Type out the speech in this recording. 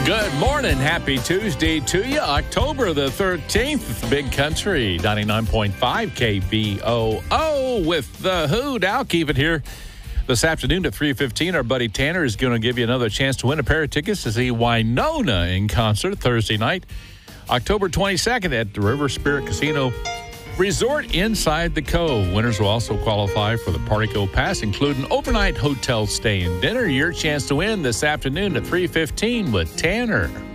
Good morning. Happy Tuesday to you. October the 13th, Big Country, 99.5 KBOO with The Hood. I'll keep it here this afternoon at 3:15. Our buddy Tanner is going to give you another chance to win a pair of tickets to see Winona in concert Thursday night, October 22nd at the River Spirit Casino Resort inside the Cove. Winners will also qualify for the Partico Pass, including overnight hotel stay and dinner. Your chance to win this afternoon at 3:15 with Tanner.